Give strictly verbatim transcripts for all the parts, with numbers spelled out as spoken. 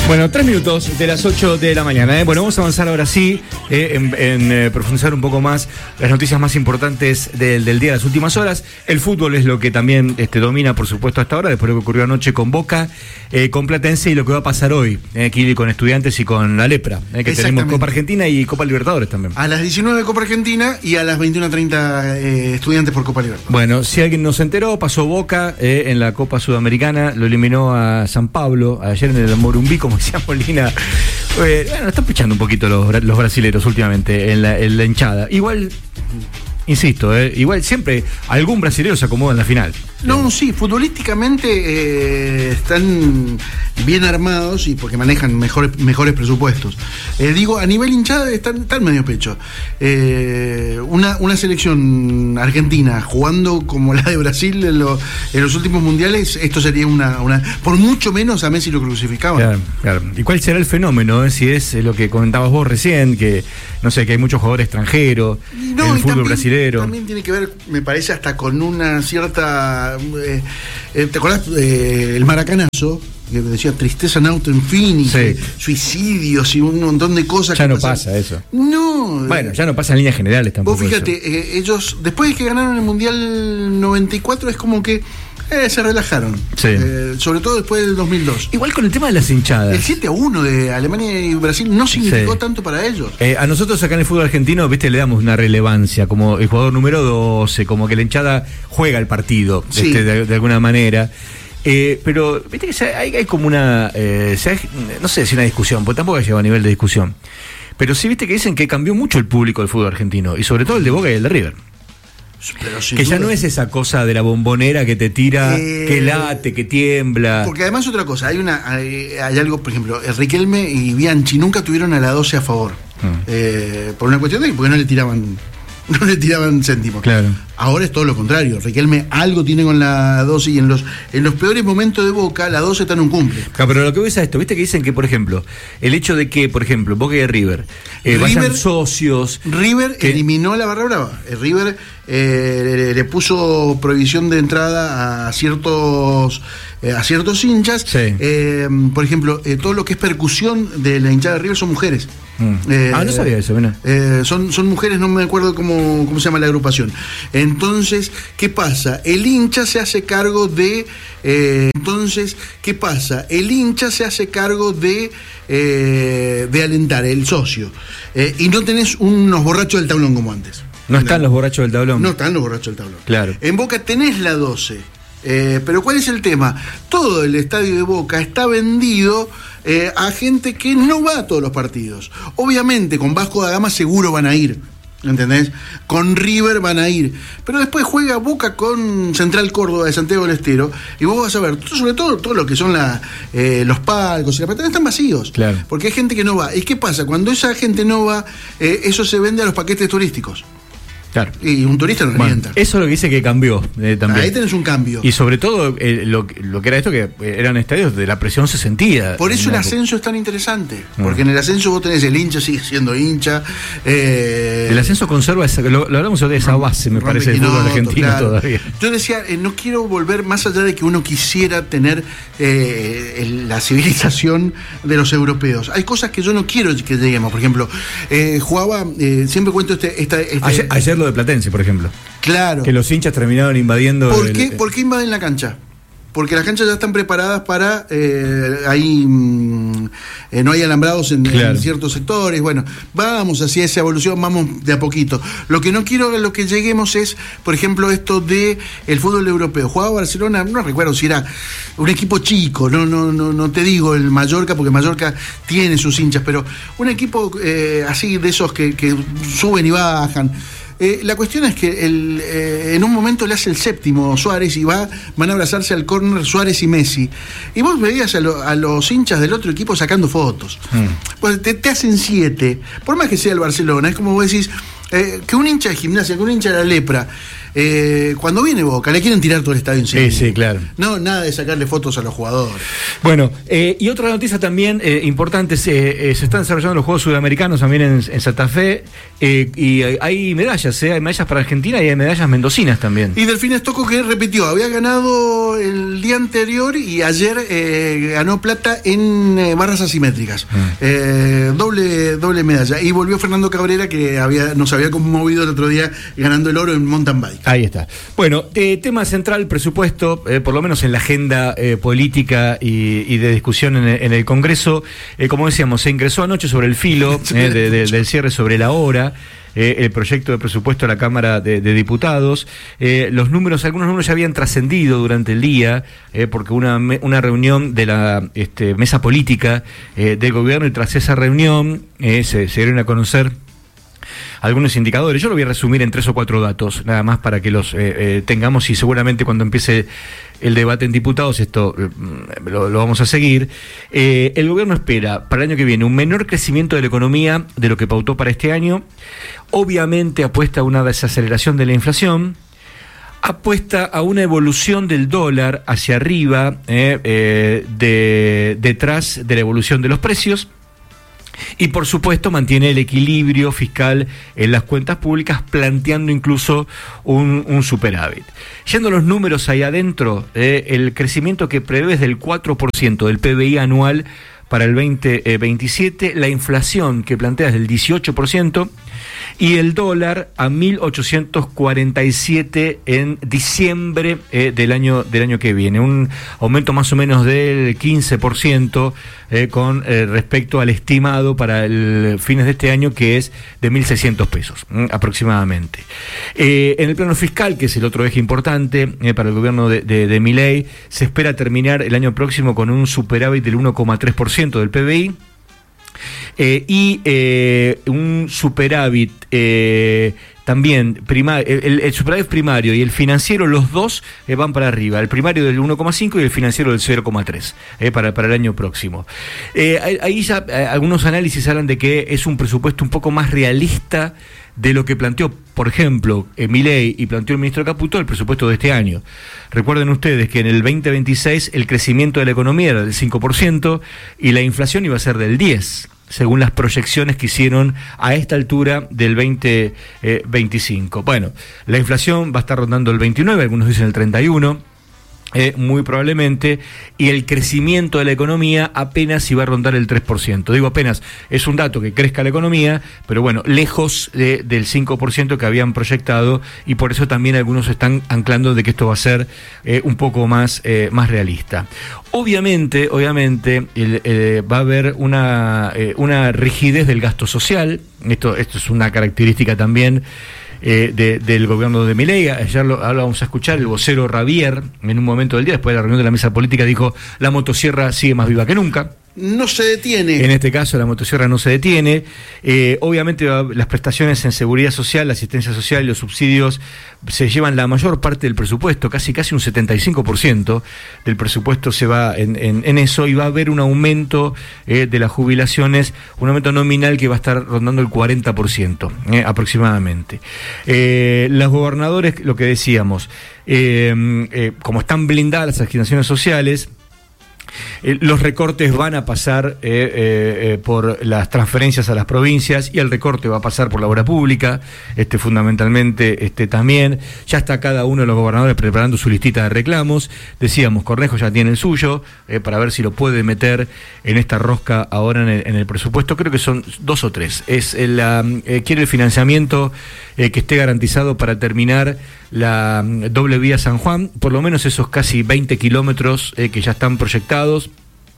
Bueno, tres minutos de las ocho de la mañana. ¿eh? Bueno, vamos a avanzar ahora sí eh, en, en eh, profundizar un poco más las noticias más importantes del, del día, las últimas horas. El fútbol es lo que también este, domina, por supuesto, hasta ahora, después de lo que ocurrió anoche con Boca, eh, con Platense y lo que va a pasar hoy, eh, aquí con Estudiantes y con la Lepra, eh, que tenemos Copa Argentina y Copa Libertadores también. A las diecinueve Copa Argentina y a las veintiuno treinta eh, Estudiantes por Copa Libertadores. Bueno, si alguien no se enteró, pasó Boca eh, en la Copa Sudamericana, lo eliminó a San Pablo ayer en el Morumbí, como decía Molina. Eh, bueno, están pichando un poquito los, los brasileros últimamente en la, en la hinchada. Igual, insisto, eh, igual siempre algún brasilero se acomoda en la final. No, sí, futbolísticamente eh, están bien armados y porque manejan mejores, mejores presupuestos. Eh, digo, a nivel hinchada están, están medio pecho. Eh, una, una selección argentina jugando como la de Brasil en, lo, en los últimos mundiales, esto sería una, una... Por mucho menos a Messi lo crucificaban. Claro, claro. ¿Y cuál será el fenómeno? Eh? Si es lo que comentabas vos recién, que no sé, que hay muchos jugadores extranjeros, no, en el fútbol también, brasilero. También tiene que ver, me parece, hasta con una cierta... Eh, eh, ¿te acordás eh, el maracanazo? Que decía tristeza nauto infinita, sí. Suicidios y un montón de cosas. Ya que no pasan. pasa eso. No. Bueno, ya no pasa en líneas generales tampoco. Vos fíjate, eh, ellos, después de que ganaron el Mundial noventa y cuatro, es como que eh, se relajaron. Sí. Eh, sobre todo después del dos mil dos. Igual con el tema de las hinchadas. El siete a uno de Alemania y Brasil no significó sí. tanto para ellos. Eh, a nosotros acá en el fútbol argentino, viste, le damos una relevancia como el jugador número doce, como que la hinchada juega el partido, sí. este, de, de alguna manera. Eh, pero, viste que hay, hay como una, eh, no sé si una discusión, porque tampoco llegado a nivel de discusión, pero sí viste que dicen que cambió mucho el público del fútbol argentino, y sobre todo el de Boca y el de River. Pero que duda. Ya no es esa cosa de la bombonera que te tira, eh, que late, que tiembla. Porque además otra cosa, hay una hay, hay algo, por ejemplo, Riquelme y Bianchi nunca tuvieron a la doce a favor. Mm. Eh, por una cuestión de que porque no le tiraban no le tiraban céntimos. Claro. Ahora es todo lo contrario. Riquelme algo tiene con la doce y en los en los peores momentos de Boca la doce está no cumple. Claro, pero lo que ves a esto, viste que dicen que, por ejemplo, el hecho de que, por ejemplo, Boca y River, eh, River vayan socios. River que... eliminó la barra brava. El River eh, le, le puso prohibición de entrada a ciertos eh, a ciertos hinchas. Sí. Eh, por ejemplo, eh, todo lo que es percusión de la hinchada de River son mujeres. Mm. Eh, ah, no sabía eso, bueno. eh, son, son mujeres, no me acuerdo cómo, cómo se llama la agrupación. Entonces, ¿qué pasa? El hincha se hace cargo de... Eh, entonces, ¿qué pasa? El hincha se hace cargo de, eh, de alentar, el socio. Eh, y no tenés unos borrachos del tablón como antes. No están los borrachos del tablón. No están los borrachos del tablón. Claro. En Boca tenés la doce. Eh, pero ¿cuál es el tema? Todo el estadio de Boca está vendido eh, a gente que no va a todos los partidos. Obviamente con Vasco da Gama seguro van a ir, ¿entendés? Con River van a ir, pero después juega Boca con Central Córdoba de Santiago del Estero y vos vas a ver, sobre todo todo lo que son la, eh, los palcos y la patana están vacíos, claro. Porque hay gente que no va. ¿Y qué pasa? Cuando esa gente no va, eh, eso se vende a los paquetes turísticos. Claro. Y un turista no bueno, revienta. Eso es lo que dice que cambió eh, también. Ahí tenés un cambio. Y sobre todo eh, lo, lo que era esto, que eran estadios de la presión se sentía. Por eso el ascenso es tan interesante. Porque mm. en el ascenso vos tenés el hincha, sigue siendo hincha. Eh, el ascenso conserva, esa, lo, lo hablamos de esa base, me parece, del fútbol argentino claro. todavía. Yo decía, eh, no quiero volver más allá de que uno quisiera tener eh, el, la civilización de los europeos. Hay cosas que yo no quiero que lleguemos. Por ejemplo, eh, jugaba, eh, siempre cuento este... Esta, este ayer, ayer lo de Platense, por ejemplo. Claro. Que los hinchas terminaron invadiendo. ¿Por qué, el... ¿por qué invaden la cancha? Porque las canchas ya están preparadas para eh, ahí mm, eh, no hay alambrados en, claro. en ciertos sectores. Bueno, vamos hacia esa evolución, vamos de a poquito. Lo que no quiero a lo que lleguemos es, por ejemplo, esto de el fútbol europeo. Jugaba Barcelona, no recuerdo si era un equipo chico, no, no, no, no te digo el Mallorca, porque Mallorca tiene sus hinchas, pero un equipo eh, así de esos que, que suben y bajan. Eh, la cuestión es que el, eh, en un momento le hace el séptimo Suárez y va, van a abrazarse al córner Suárez y Messi. Y vos veías a, lo, a los hinchas del otro equipo sacando fotos. Mm. Pues te, te hacen siete. Por más que sea el Barcelona, es como vos decís, eh, que un hincha de Gimnasia, que un hincha de la Lepra, Eh, cuando viene Boca, le quieren tirar todo el estadio encima. Sí, sí, claro. No, nada de sacarle fotos a los jugadores. Bueno, eh, y otra noticia también eh, importante, eh, eh, se están desarrollando los Juegos Sudamericanos también en, en Santa Fe, eh, y hay, hay medallas, eh, hay medallas para Argentina y hay medallas mendocinas también. Y Delfín Stocco, que repitió, había ganado el día anterior y ayer eh, ganó plata en eh, barras asimétricas. Mm. Eh, doble, doble medalla. Y volvió Fernando Cabrera, que había, nos había conmovido el otro día ganando el oro en mountain bike. Ahí está. Bueno, eh, tema central, presupuesto, eh, por lo menos en la agenda eh, política y, y de discusión en el, en el Congreso. Eh, como decíamos, se ingresó anoche sobre el filo eh, de, de, del cierre sobre la hora. Eh, el proyecto de presupuesto a la Cámara de, de Diputados. Eh, los números, algunos números ya habían trascendido durante el día, eh, porque una, una reunión de la este, mesa política eh, del gobierno, y tras esa reunión eh, se, se dieron a conocer algunos indicadores. Yo lo voy a resumir en tres o cuatro datos, nada más para que los eh, eh, tengamos, y seguramente cuando empiece el debate en diputados esto eh, lo, lo vamos a seguir. Eh, el gobierno espera para el año que viene un menor crecimiento de la economía de lo que pautó para este año. Obviamente apuesta a una desaceleración de la inflación, apuesta a una evolución del dólar hacia arriba, eh, eh, de, detrás de la evolución de los precios. Y por supuesto mantiene el equilibrio fiscal en las cuentas públicas, planteando incluso un, un superávit. Yendo a los números ahí adentro, eh, el crecimiento que prevé es del cuatro por ciento del P B I anual para el veinte veintisiete, la inflación que plantea es del dieciocho por ciento, y el dólar a mil ochocientos cuarenta y siete en diciembre eh, del año del año que viene, un aumento más o menos del quince por ciento eh, con eh, respecto al estimado para el fines de este año, que es de mil seiscientos pesos eh, aproximadamente. Eh, en el plano fiscal, que es el otro eje importante eh, para el gobierno de, de, de Milei, se espera terminar el año próximo con un superávit del uno coma tres por ciento del P B I. Eh, y eh, un superávit eh, también primario, el, el superávit primario y el financiero, los dos eh, van para arriba, el primario del uno coma cinco y el financiero del cero coma tres eh, para, para el año próximo. Eh, ahí ya eh, algunos análisis hablan de que es un presupuesto un poco más realista de lo que planteó, por ejemplo, eh, Milei y planteó el ministro Caputo, el presupuesto de este año. Recuerden ustedes que en el veinte veintiséis el crecimiento de la economía era del cinco por ciento y la inflación iba a ser del diez por ciento, según las proyecciones que hicieron a esta altura del veinte veinticinco. Bueno, la inflación va a estar rondando el veintinueve, algunos dicen el treinta y uno. Eh, muy probablemente, y el crecimiento de la economía apenas iba a rondar el tres por ciento. Digo apenas, es un dato que crezca la economía, pero bueno, lejos de, del cinco por ciento que habían proyectado, y por eso también algunos están anclando de que esto va a ser eh, un poco más, eh, más realista. Obviamente, obviamente el, eh, va a haber una, eh, una rigidez del gasto social. Esto, esto es una característica también Eh, de, del gobierno de Milei. Ayer lo, ahora vamos a escuchar el vocero Ravier, en un momento del día, después de la reunión de la mesa política, dijo: la motosierra sigue más viva que nunca. No se detiene. En este caso, la motosierra no se detiene. Eh, obviamente, las prestaciones en seguridad social, la asistencia social y los subsidios se llevan la mayor parte del presupuesto, casi casi un setenta y cinco por ciento del presupuesto se va en, en, en eso, y va a haber un aumento eh, de las jubilaciones, un aumento nominal que va a estar rondando el cuarenta por ciento eh, aproximadamente. Eh, los gobernadores, lo que decíamos, eh, eh, como están blindadas las asignaciones sociales, Eh, los recortes van a pasar eh, eh, eh, por las transferencias a las provincias, y el recorte va a pasar por la obra pública, este, fundamentalmente este, también. Ya está cada uno de los gobernadores preparando su listita de reclamos. Decíamos, Cornejo ya tiene el suyo, eh, para ver si lo puede meter en esta rosca ahora en el, en el presupuesto. Creo que son dos o tres. Es el, eh, quiere el financiamiento eh, que esté garantizado para terminar la um, doble vía San Juan, por lo menos esos casi veinte kilómetros eh, que ya están proyectados,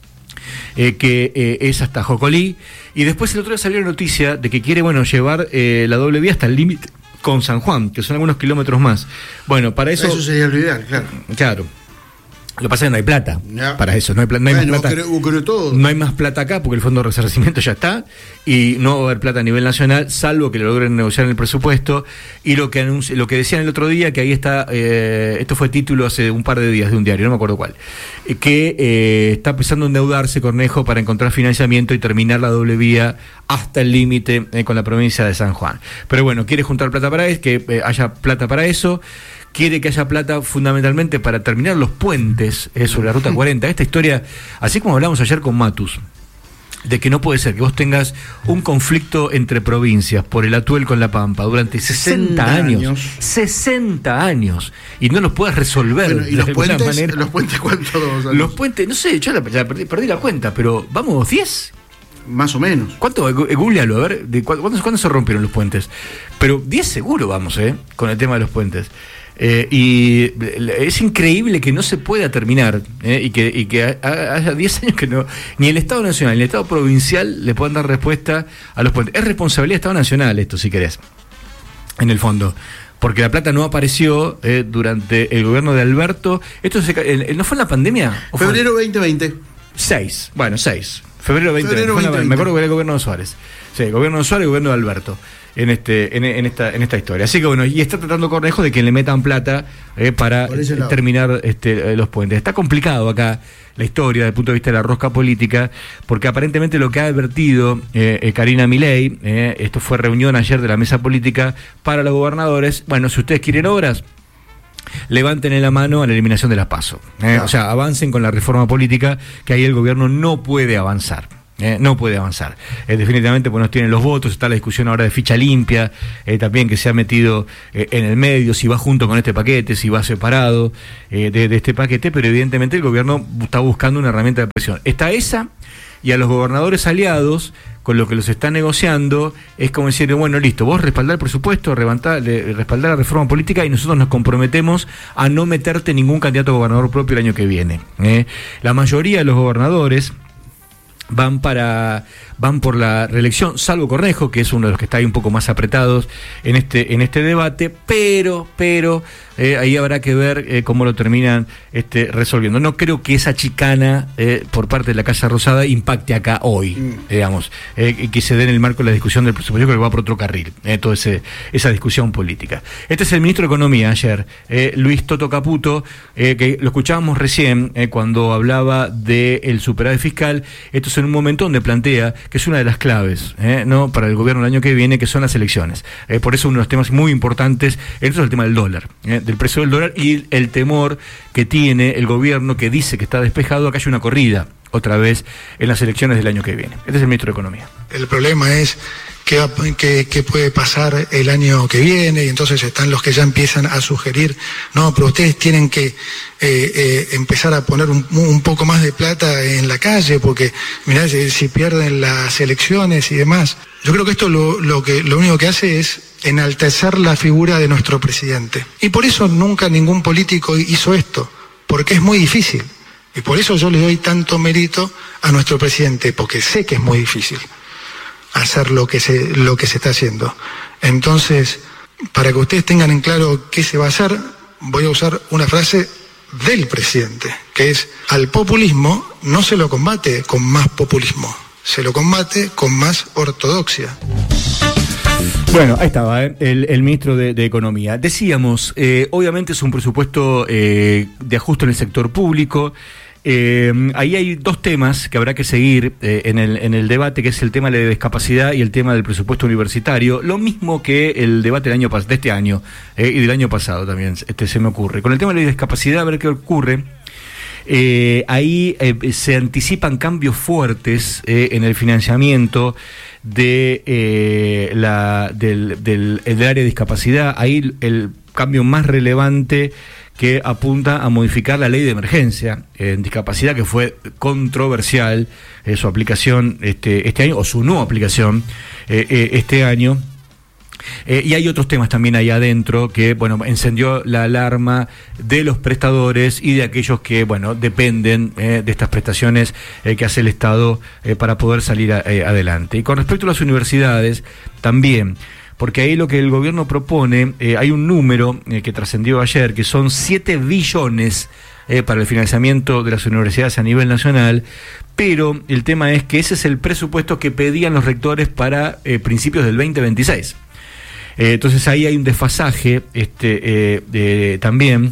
eh, que eh, es hasta Jocolí. Y después el otro día salió la noticia de que quiere, bueno, llevar eh, la doble vía hasta el límite con San Juan, que son algunos kilómetros más. Bueno, para eso... Eso sería lo ideal, claro. Claro. Lo que pasa es que no hay plata ya. para eso, no hay, pla- no hay bueno, más plata. Creo, creo todo. No hay más plata acá porque el fondo de resarcimiento ya está y no va a haber plata a nivel nacional, salvo que lo logren negociar en el presupuesto. Y lo que anunci- lo que decían el otro día, que ahí está, eh, esto fue título hace un par de días de un diario, no me acuerdo cuál, eh, que eh, está empezando a endeudarse Cornejo para encontrar financiamiento y terminar la doble vía hasta el límite eh, con la provincia de San Juan. Pero bueno, quiere juntar plata para eso, que eh, haya plata para eso. Quiere que haya plata fundamentalmente para terminar los puentes eh, sobre la Ruta cuarenta. Esta historia, así como hablamos ayer con Matus, de que no puede ser que vos tengas un conflicto entre provincias por el Atuel con La Pampa durante sesenta años, sesenta años, y no los puedas resolver. Bueno, ¿y de los alguna puentes? manera. ¿Los puentes cuántos? Los puentes, no sé, yo la, ya perdí, perdí la cuenta, pero vamos, diez. Más o menos. ¿Cuánto? Googlealo, a ver, de cu- ¿cuándo, ¿cuándo se rompieron los puentes? Pero diez seguro vamos, ¿eh? Con el tema de los puentes. Eh, y es increíble que no se pueda terminar eh, y que, y que haya diez años que no ni el Estado Nacional ni el Estado Provincial le puedan dar respuesta a los puentes. Es responsabilidad del Estado Nacional esto, si querés, en el fondo, porque la plata no apareció eh, durante el gobierno de Alberto. Esto se, eh, ¿no fue en la pandemia? Febrero veinte veinte. Seis, bueno, seis. Febrero veinte veinte. Febrero Fue la- veinte veinte. me acuerdo que era el gobierno de Suárez. Sí, el gobierno de Suárez y el gobierno de Alberto. En este, en, en esta, en esta historia. Así que bueno, y está tratando Cornejo de que le metan plata eh, para eh, terminar este, eh, los puentes. Está complicado acá la historia desde el punto de vista de la rosca política, porque aparentemente lo que ha advertido eh, eh, Karina Milei, eh, esto fue reunión ayer de la mesa política para los gobernadores. Bueno, si ustedes quieren obras, levanten en la mano a la eliminación de las PASO. Eh, Claro. O sea, avancen con la reforma política, que ahí el gobierno no puede avanzar. Eh, no puede avanzar. Eh, definitivamente, pues no tienen los votos. Está la discusión ahora de ficha limpia, eh, también que se ha metido eh, en el medio, si va junto con este paquete, si va separado eh, de, de este paquete, pero evidentemente el gobierno está buscando una herramienta de presión. Está esa, y a los gobernadores aliados, con lo que los está negociando, es como decir, bueno, listo, vos respaldá el presupuesto, respaldá, respaldá la reforma política y nosotros nos comprometemos a no meterte ningún candidato a gobernador propio el año que viene. Eh. La mayoría de los gobernadores van para van por la reelección, salvo Cornejo, que es uno de los que está ahí un poco más apretados en este en este debate, pero pero eh, ahí habrá que ver eh, cómo lo terminan este resolviendo. No creo que esa chicana eh, por parte de la Casa Rosada impacte acá hoy, mm. digamos, eh, que se dé en el marco de la discusión del presupuesto, que va por otro carril, eh, toda ese, esa discusión política. Este es el ministro de Economía ayer, eh, Luis Toto Caputo, eh, que lo escuchábamos recién eh, cuando hablaba del superávit fiscal. Esto es en un momento donde plantea que es una de las claves eh, no para el gobierno el año que viene, que son las elecciones. Eh, por eso uno de los temas muy importantes es el tema del dólar, eh, del precio del dólar y el temor que tiene el gobierno, que dice que está despejado a que haya una corrida otra vez en las elecciones del año que viene. Este es el ministro de Economía. El problema es qué, qué, qué puede pasar el año que viene, y entonces están los que ya empiezan a sugerir, no, pero ustedes tienen que eh, eh, empezar a poner un, un poco más de plata en la calle, porque mirá, si, si pierden las elecciones y demás. Yo creo que esto lo, lo que lo único que hace es enaltecer la figura de nuestro presidente. Y por eso nunca ningún político hizo esto, porque es muy difícil. Y por eso yo le doy tanto mérito a nuestro presidente, porque sé que es muy difícil hacer lo que se, lo que se está haciendo. Entonces, para que ustedes tengan en claro qué se va a hacer, voy a usar una frase del presidente, que es: al populismo no se lo combate con más populismo, se lo combate con más ortodoxia. Bueno, ahí estaba ¿eh? el, el ministro de, de Economía. Decíamos, eh, obviamente es un presupuesto eh, de ajuste en el sector público. Eh, ahí hay dos temas que habrá que seguir eh, en, el, en el debate, que es el tema de la discapacidad y el tema del presupuesto universitario, lo mismo que el debate del año de este año eh, y del año pasado también este, se me ocurre. Con el tema de la discapacidad, a ver qué ocurre. Eh, ahí eh, se anticipan cambios fuertes eh, en el financiamiento de eh, la del, del, del área de discapacidad. Ahí el cambio más relevante que apunta a modificar la ley de emergencia en discapacidad, que fue controversial eh, su aplicación este, este año, o su no aplicación eh, eh, este año. Eh, y hay otros temas también ahí adentro que, bueno, encendió la alarma de los prestadores y de aquellos que, bueno, dependen eh, de estas prestaciones eh, que hace el Estado eh, para poder salir a, eh, adelante. Y con respecto a las universidades, también, porque ahí lo que el gobierno propone, eh, hay un número eh, que trascendió ayer, que son siete billones eh, para el financiamiento de las universidades a nivel nacional, pero el tema es que ese es el presupuesto que pedían los rectores para eh, principios del veinte veintiséis. Eh, entonces ahí hay un desfasaje este, eh, eh, también.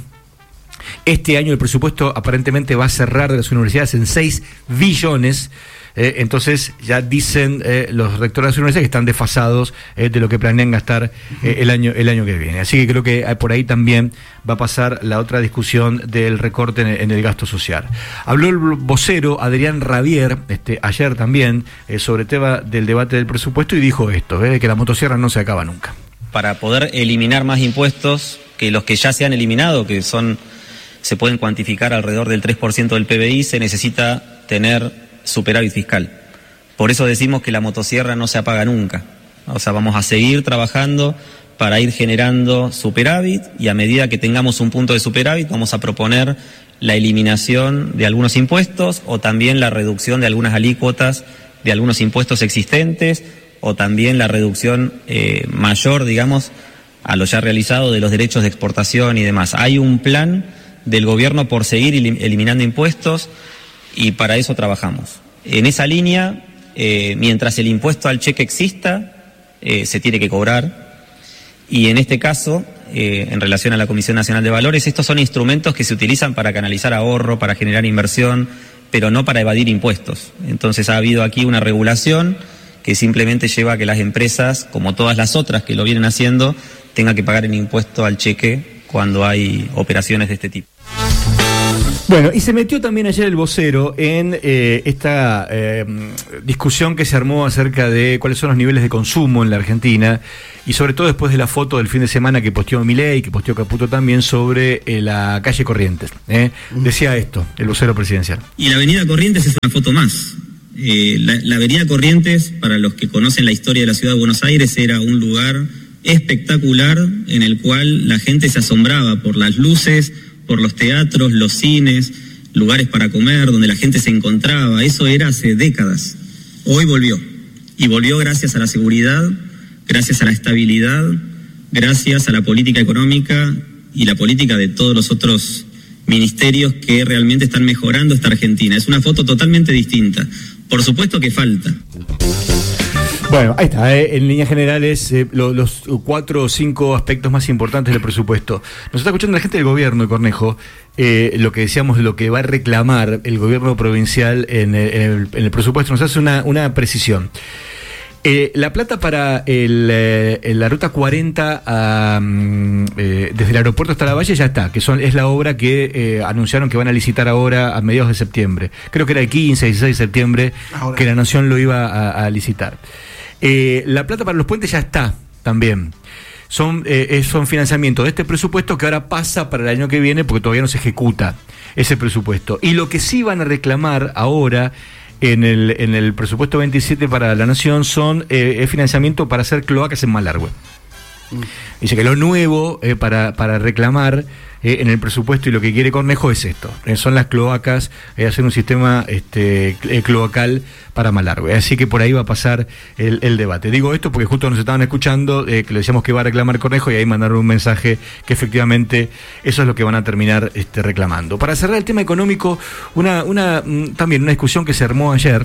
Este año el presupuesto aparentemente va a cerrar de las universidades en seis billones. Eh, entonces ya dicen eh, los rectores de las universidades que están desfasados eh, de lo que planean gastar eh, el año el año que viene. Así que creo que por ahí también va a pasar la otra discusión del recorte en el, en el gasto social. Habló el vocero Adrián Rabier este, ayer también eh, sobre el tema del debate del presupuesto y dijo esto, eh, que la motosierra no se acaba nunca. Para poder eliminar más impuestos que los que ya se han eliminado, que son se pueden cuantificar alrededor del tres por ciento del P B I, se necesita tener superávit fiscal. Por eso decimos que la motosierra no se apaga nunca. O sea, vamos a seguir trabajando para ir generando superávit y a medida que tengamos un punto de superávit vamos a proponer la eliminación de algunos impuestos o también la reducción de algunas alícuotas de algunos impuestos existentes o también la reducción eh, mayor, digamos, a lo ya realizado de los derechos de exportación y demás. Hay un plan del gobierno por seguir eliminando impuestos y para eso trabajamos. En esa línea, eh, mientras el impuesto al cheque exista, eh, se tiene que cobrar. Y en este caso, eh, en relación a la Comisión Nacional de Valores, estos son instrumentos que se utilizan para canalizar ahorro, para generar inversión, pero no para evadir impuestos. Entonces ha habido aquí una regulación que simplemente lleva a que las empresas, como todas las otras que lo vienen haciendo, tengan que pagar el impuesto al cheque cuando hay operaciones de este tipo. Bueno, y se metió también ayer el vocero en eh, esta eh, discusión que se armó acerca de cuáles son los niveles de consumo en la Argentina y sobre todo después de la foto del fin de semana que posteó Milei, que posteó Caputo también sobre eh, la calle Corrientes. ¿eh? Decía esto, el vocero presidencial. Y la avenida Corrientes es una foto más. Eh, la, la avenida Corrientes, para los que conocen la historia de la ciudad de Buenos Aires, era un lugar espectacular en el cual la gente se asombraba por las luces, por los teatros, los cines, lugares para comer, donde la gente se encontraba. Eso era hace décadas. Hoy volvió. Y volvió gracias a la seguridad, gracias a la estabilidad, gracias a la política económica y la política de todos los otros ministerios que realmente están mejorando esta Argentina. Es una foto totalmente distinta. Por supuesto que falta. Bueno, ahí está, eh, en líneas generales, eh, lo, los cuatro o cinco aspectos más importantes del presupuesto. Nos está escuchando la gente del gobierno de Cornejo, eh, lo que decíamos, lo que va a reclamar el gobierno provincial en el, en el, en el presupuesto. Nos hace una, una precisión. Eh, la plata para el, eh, la ruta cuarenta a, eh, desde el aeropuerto hasta la Valle ya está, que son es la obra que eh, anunciaron que van a licitar ahora a mediados de septiembre. Creo que era el quince, dieciséis de septiembre ahora que la Nación lo iba a, a licitar. Eh, la plata para los puentes ya está también. Son, eh, son financiamiento de este presupuesto que ahora pasa para el año que viene porque todavía no se ejecuta ese presupuesto. Y lo que sí van a reclamar ahora en el, en el presupuesto veintisiete para la Nación son eh, financiamiento para hacer cloacas en Malargüe. Mm. Dice que lo nuevo eh, para, para reclamar eh, en el presupuesto y lo que quiere Cornejo es esto, eh, son las cloacas, eh, hacer un sistema este, cloacal para Malargüe. Así que por ahí va a pasar el, el debate. Digo esto porque justo nos estaban escuchando, eh, que le decíamos que va a reclamar Cornejo y ahí mandaron un mensaje que efectivamente eso es lo que van a terminar este, reclamando. Para cerrar el tema económico, una, una también una discusión que se armó ayer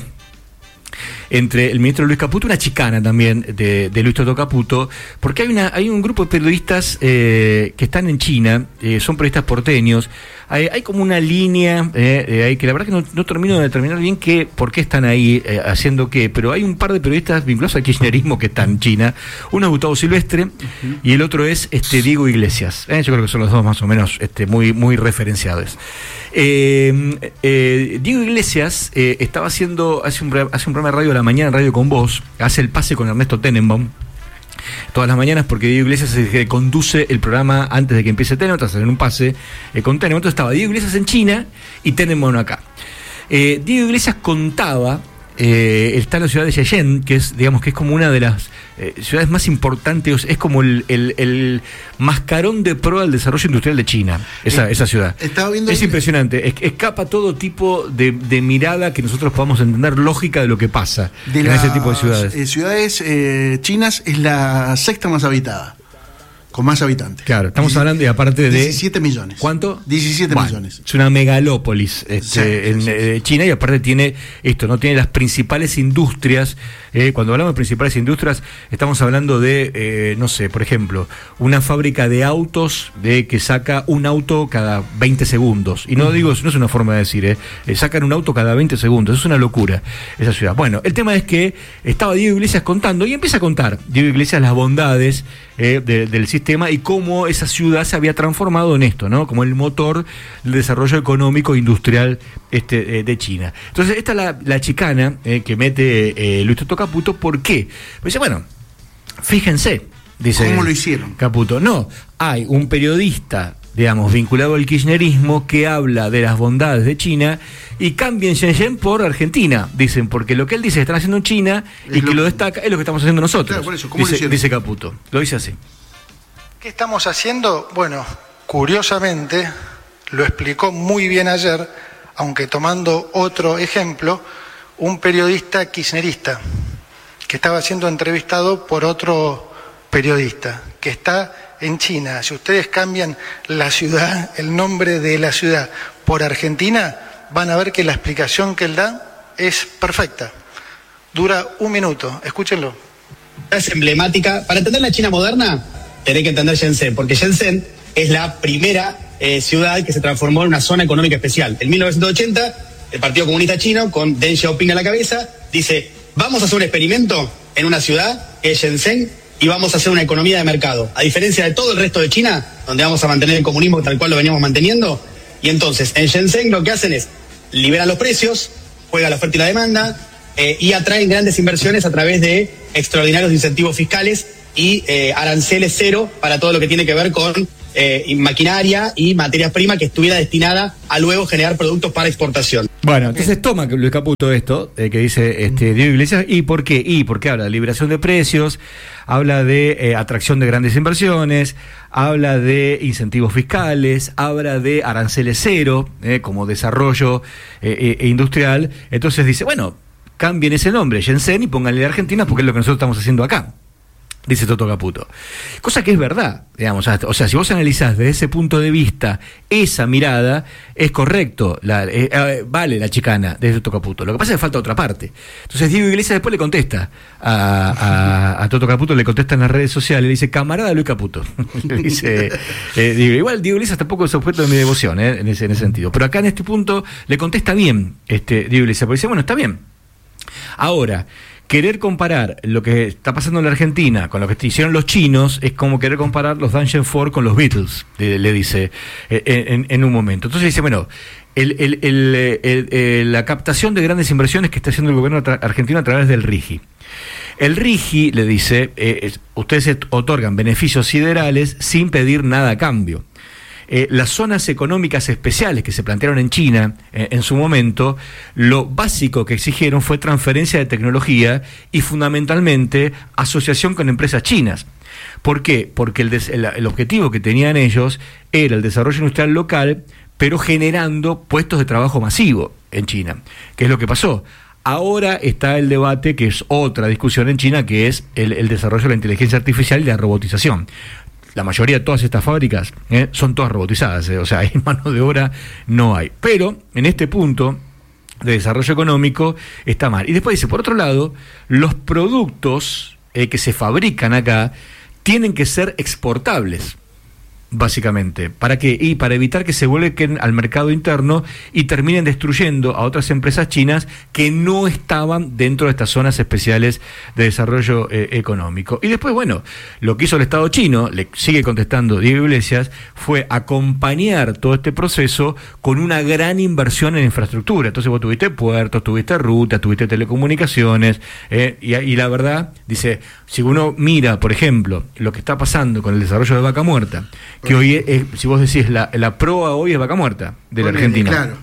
entre el ministro Luis Caputo, una chicana también de, de Luis Toto Caputo, porque hay una hay un grupo de periodistas eh, que están en China, eh, son periodistas porteños, hay, hay como una línea eh, eh, hay que la verdad que no, no termino de determinar bien qué, por qué están ahí eh, haciendo qué, pero hay un par de periodistas vinculados al kirchnerismo que están en China, uno es Gustavo Silvestre uh-huh. y el otro es este Diego Iglesias, eh, yo creo que son los dos más o menos este, muy, muy referenciados. Eh, eh, Diego Iglesias eh, estaba haciendo hace un, hace un programa de radio a la mañana en Radio Con Vos, hace el pase con Ernesto Tenenbaum todas las mañanas porque Diego Iglesias es el que conduce el programa antes de que empiece Tenenbaum, hacen un pase eh, con Tenenbaum. Entonces estaba Diego Iglesias en China y Tenenbaum acá. eh, Diego Iglesias contaba eh, está en la ciudad de Cheyenne, que es digamos que es como una de las eh, ciudades más importantes, es como el, el, el mascarón de proa del desarrollo industrial de China, esa, eh, esa ciudad. Estaba viendo es que... impresionante, es, escapa todo tipo de, de mirada que nosotros podamos entender, lógica de lo que pasa de en las, ese tipo de ciudades. Eh, ciudades eh, chinas es la sexta más habitada. con más habitantes. Claro, estamos hablando y aparte de... diecisiete millones. ¿Cuánto? diecisiete bueno, millones. Es una megalópolis este, sí, en sí, eh, sí. China, y aparte tiene esto, no tiene las principales industrias. Eh, cuando hablamos de principales industrias, estamos hablando de, eh, no sé, por ejemplo, una fábrica de autos de que saca un auto cada veinte segundos. Y no uh-huh. digo, no es una forma de decir, eh, eh, sacan un auto cada veinte segundos. Es una locura esa ciudad. Bueno, el tema es que estaba Diego Iglesias contando, y empieza a contar Diego Iglesias las bondades eh, de, del sistema y cómo esa ciudad se había transformado en esto, ¿no? Como el motor del desarrollo económico e industrial este, eh, de China. Entonces, esta es la, la chicana eh, que mete eh, Luis Toto Caputo. ¿Por qué? Pues dice, bueno, fíjense, dice. ¿Cómo lo hicieron? Caputo. No, hay un periodista, digamos, vinculado al kirchnerismo que habla de las bondades de China y cambien Shenzhen por Argentina, dicen, porque lo que él dice que están haciendo en China es y lo que lo destaca es lo que estamos haciendo nosotros. Claro, por eso, ¿cómo dice, lo hicieron? Dice Caputo, lo dice así. ¿Qué estamos haciendo? Bueno, curiosamente, lo explicó muy bien ayer, aunque tomando otro ejemplo, un periodista kirchnerista que estaba siendo entrevistado por otro periodista que está en China. Si ustedes cambian la ciudad, el nombre de la ciudad por Argentina, van a ver que la explicación que él da es perfecta. Dura un minuto, escúchenlo. Es emblemática. Para entender la China moderna, tenés que entender Shenzhen, porque Shenzhen es la primera eh, ciudad que se transformó en una zona económica especial. En mil novecientos ochenta, el Partido Comunista Chino, con Deng Xiaoping a la cabeza, dice, vamos a hacer un experimento en una ciudad, que es Shenzhen, y vamos a hacer una economía de mercado. A diferencia de todo el resto de China, donde vamos a mantener el comunismo tal cual lo veníamos manteniendo. Y entonces, en Shenzhen lo que hacen es liberan los precios, juega la oferta y la demanda, eh, y atraen grandes inversiones a través de extraordinarios incentivos fiscales y eh, aranceles cero para todo lo que tiene que ver con eh, maquinaria y materias primas que estuviera destinada a luego generar productos para exportación. Bueno, entonces toma Luis Caputo esto, eh, que dice este Diego Iglesias, ¿y por qué? Y porque habla de liberación de precios, habla de eh, atracción de grandes inversiones, habla de incentivos fiscales, habla de aranceles cero, eh, como desarrollo eh, eh, industrial. Entonces dice, bueno, cambien ese nombre, Shenzhen, y pónganle Argentina, porque es lo que nosotros estamos haciendo acá. Dice Toto Caputo. Cosa que es verdad, digamos, o sea, si vos analizás desde ese punto de vista esa mirada, es correcto, la, eh, eh, vale la chicana de Toto Caputo. Lo que pasa es que falta otra parte. Entonces Diego Iglesias después le contesta a, a, a Toto Caputo, le contesta en las redes sociales, le dice, camarada Luis Caputo. le dice, eh, digo, igual Diego Iglesias tampoco es objeto de mi devoción, eh, en, ese, en ese sentido. Pero acá en este punto le contesta bien este Diego Iglesias, porque dice, bueno, está bien. Ahora, querer comparar lo que está pasando en la Argentina con lo que hicieron los chinos es como querer comparar los Dungeon Four con los Beatles, le, le dice eh, en, en un momento. Entonces dice, bueno, el, el, el, el, el, la captación de grandes inversiones que está haciendo el gobierno argentino a través del RIGI. El RIGI, le dice, eh, ustedes otorgan beneficios siderales sin pedir nada a cambio. Eh, las zonas económicas especiales que se plantearon en China eh, en su momento, lo básico que exigieron fue transferencia de tecnología y fundamentalmente asociación con empresas chinas. ¿Por qué? Porque el, des- el, el objetivo que tenían ellos era el desarrollo industrial local, pero generando puestos de trabajo masivo en China. ¿Qué es lo que pasó? Ahora está el debate, que es otra discusión en China, que es el, el desarrollo de la inteligencia artificial y la robotización. La mayoría de todas estas fábricas eh, son todas robotizadas, eh, o sea, hay mano de obra, no hay. Pero en este punto de desarrollo económico está mal. Y después dice, por otro lado, los productos eh, que se fabrican acá tienen que ser exportables, básicamente. ¿Para qué? Y para evitar que se vuelquen al mercado interno y terminen destruyendo a otras empresas chinas que no estaban dentro de estas zonas especiales de desarrollo eh, económico. Y después, bueno, lo que hizo el Estado chino, le sigue contestando Diego Iglesias, fue acompañar todo este proceso con una gran inversión en infraestructura. Entonces vos tuviste puertos, tuviste rutas, tuviste telecomunicaciones, eh, y, y la verdad, dice, si uno mira, por ejemplo, lo que está pasando con el desarrollo de Vaca Muerta, que hoy es, es, si vos decís, la, la proa hoy es Vaca Muerta, de la Ponele, Argentina. Claro.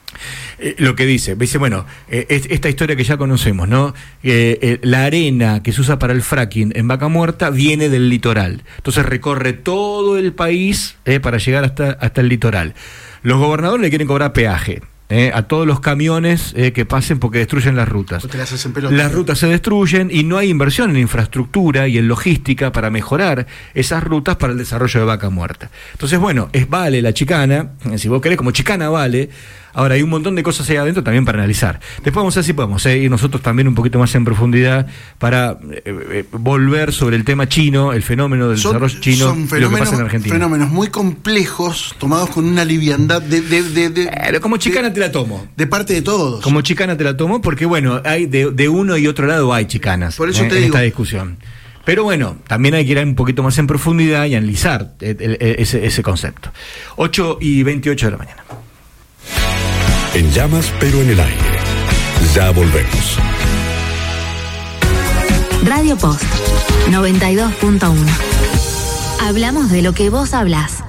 Eh, lo que dice, dice, bueno, eh, es, esta historia que ya conocemos, ¿no? Eh, eh, la arena que se usa para el fracking en Vaca Muerta viene del litoral. Entonces recorre todo el país eh, para llegar hasta, hasta el litoral. Los gobernadores le quieren cobrar peaje. Eh, a todos los camiones eh, que pasen porque destruyen las rutas. Porque las hacen pelota. Las rutas se destruyen y no hay inversión en infraestructura y en logística para mejorar esas rutas para el desarrollo de Vaca Muerta. Entonces, bueno, es vale la chicana, si vos querés, como chicana vale. Ahora hay un montón de cosas ahí adentro también para analizar. Después vamos a ver si podemos eh, ir nosotros también un poquito más en profundidad para eh, eh, volver sobre el tema chino, el fenómeno del son, desarrollo chino son y lo que pasa en Argentina. Fenómenos muy complejos, tomados con una liviandad de... de, de, de eh, como chicana de, te la tomo. De parte de todos. Como chicana te la tomo porque, bueno, hay de, de uno y otro lado hay chicanas. Por eso eh, te en digo. esta discusión. Pero bueno, también hay que ir un poquito más en profundidad y analizar el, el, ese, ese concepto. ocho y veintiocho de la mañana. En llamas, pero en el aire. Ya volvemos. Radio Post noventa y dos punto uno. Hablamos de lo que vos hablás.